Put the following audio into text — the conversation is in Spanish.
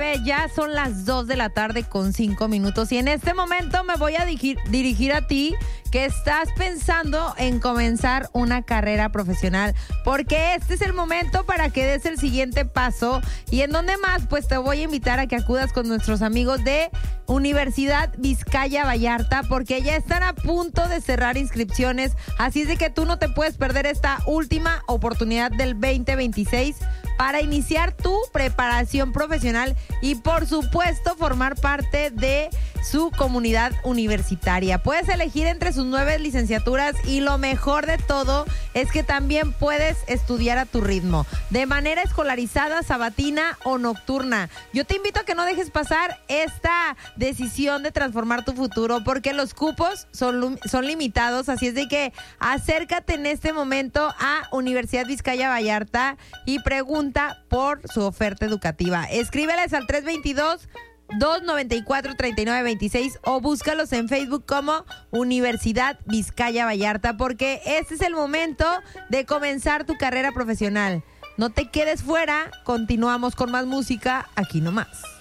ya son las 2 de la tarde con 5 minutos y en este momento me voy a dirigir a ti que estás pensando en comenzar una carrera profesional, porque este es el momento para que des el siguiente paso. ¿Y en dónde más? Pues te voy a invitar a que acudas con nuestros amigos de Universidad Vizcaya Vallarta, porque ya están a punto de cerrar inscripciones, así es de que tú no te puedes perder esta última oportunidad del 2026 para iniciar tu preparación profesional y por supuesto formar parte de su comunidad universitaria. Puedes elegir entre sus 9 licenciaturas y lo mejor de todo es que también puedes estudiar a tu ritmo, de manera escolarizada, sabatina o nocturna. Yo te invito a que no dejes pasar esta decisión de transformar tu futuro, porque los cupos son limitados, así es de que acércate en este momento a Universidad Vizcaya Vallarta y pregunta por su oferta educativa. Escríbeles al 322-294-3926 o búscalos en Facebook como Universidad Vizcaya Vallarta, porque este es el momento de comenzar tu carrera profesional. No te quedes fuera, continuamos con más música aquí nomás.